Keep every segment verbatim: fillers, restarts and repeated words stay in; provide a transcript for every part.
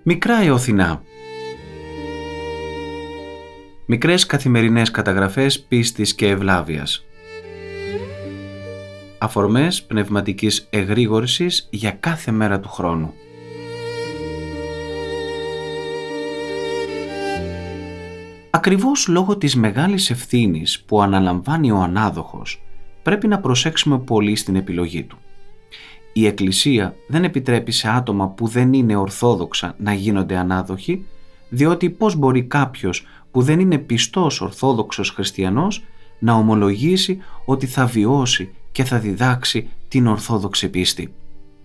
Μικρά Εωθινά. Μικρές καθημερινές καταγραφές πίστης και ευλάβειας. Αφορμές πνευματικής εγρήγορσης για κάθε μέρα του χρόνου. Ακριβώς λόγω της μεγάλης ευθύνης που αναλαμβάνει ο ανάδοχος, πρέπει να προσέξουμε πολύ στην επιλογή του. Η Εκκλησία δεν επιτρέπει σε άτομα που δεν είναι ορθόδοξα να γίνονται ανάδοχοι, διότι πώς μπορεί κάποιος που δεν είναι πιστός ορθόδοξος χριστιανός να ομολογήσει ότι θα βιώσει και θα διδάξει την ορθόδοξη πίστη.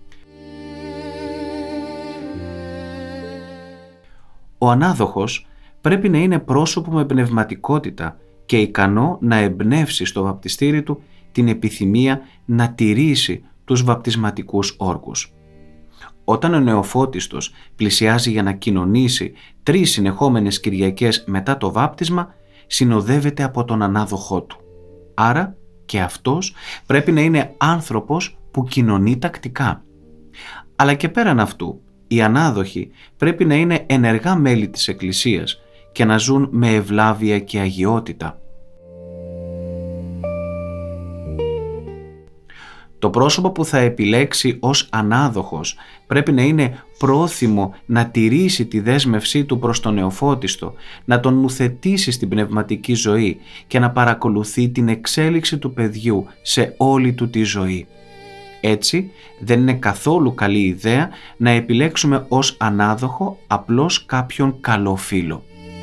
Ο ανάδοχος πρέπει να είναι πρόσωπο με πνευματικότητα και ικανό να εμπνεύσει στο βαπτιστήρι του την επιθυμία να τηρήσει τους βαπτισματικούς όρκους. Όταν ο νεοφώτιστος πλησιάζει για να κοινωνήσει τρεις συνεχόμενες Κυριακές μετά το βάπτισμα, συνοδεύεται από τον ανάδοχό του. Άρα και αυτός πρέπει να είναι άνθρωπος που κοινωνεί τακτικά. Αλλά και πέραν αυτού, οι ανάδοχοι πρέπει να είναι ενεργά μέλη της Εκκλησίας και να ζουν με ευλάβεια και αγιότητα. Το πρόσωπο που θα επιλέξει ως ανάδοχος πρέπει να είναι πρόθυμο να τηρήσει τη δέσμευσή του προς τον νεοφώτιστο, να τον νουθετήσει στην πνευματική ζωή και να παρακολουθεί την εξέλιξη του παιδιού σε όλη του τη ζωή. Έτσι, δεν είναι καθόλου καλή ιδέα να επιλέξουμε ως ανάδοχο απλώς κάποιον καλό φίλο.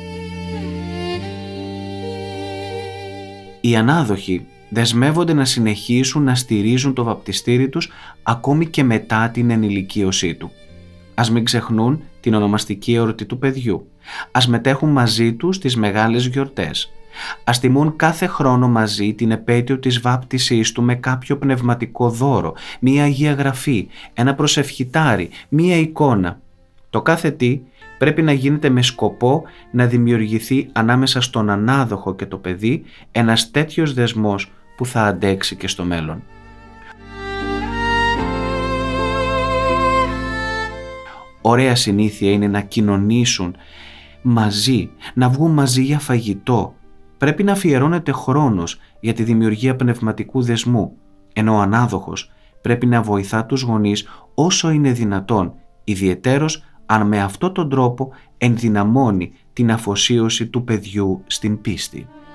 Οι ανάδοχοι δεσμεύονται να συνεχίσουν να στηρίζουν το βαπτιστήρι τους ακόμη και μετά την ενηλικίωσή του. Ας μην ξεχνούν την ονομαστική εορτή του παιδιού. Ας μετέχουν μαζί του στις μεγάλες γιορτές. Ας τιμούν κάθε χρόνο μαζί την επέτειο της βάπτισής του με κάποιο πνευματικό δώρο, μία Αγία Γραφή, ένα προσευχητάρι, μία εικόνα. Το κάθε τι πρέπει να γίνεται με σκοπό να δημιουργηθεί ανάμεσα στον ανάδοχο και το παιδί ένας τέτοιος δεσμός που θα αντέξει και στο μέλλον. Ωραία συνήθεια είναι να κοινωνήσουν μαζί, να βγουν μαζί για φαγητό. Πρέπει να αφιερώνεται χρόνος για τη δημιουργία πνευματικού δεσμού, ενώ ο ανάδοχος πρέπει να βοηθά τους γονείς όσο είναι δυνατόν, ιδιαιτέρως αν με αυτόν τον τρόπο ενδυναμώνει την αφοσίωση του παιδιού στην πίστη.